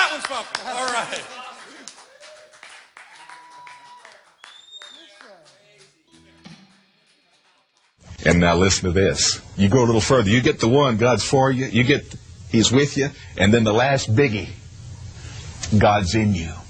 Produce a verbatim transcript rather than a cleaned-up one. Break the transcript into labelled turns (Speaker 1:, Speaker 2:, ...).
Speaker 1: that one's funky. All right.
Speaker 2: And now listen to this. You go a little further. You get the one, God's for you. You get, He's with you. And then the last biggie, God's in you.